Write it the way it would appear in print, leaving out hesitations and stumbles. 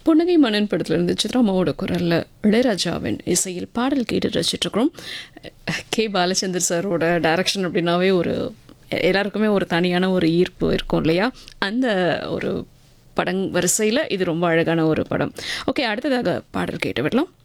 புன்னகை மன்னன் படத்துலேருந்து சித்ராமாவோட குரலில் இளையராஜாவின் இசையில் பாடல் கேட்டு ரசிச்சிட்ருக்கிறோம். கே பாலச்சந்தர் சாரோட டைரக்ஷன் அப்படின்னாவே எல்லாருக்குமே ஒரு தனியான ஒரு ஈர்ப்பு இருக்கும் இல்லையா? அந்த ஒரு படம் வரிசையில் இது ரொம்ப அழகான ஒரு படம். ஓகே, அடுத்ததாக பாடல் கேட்டு விடலாம்.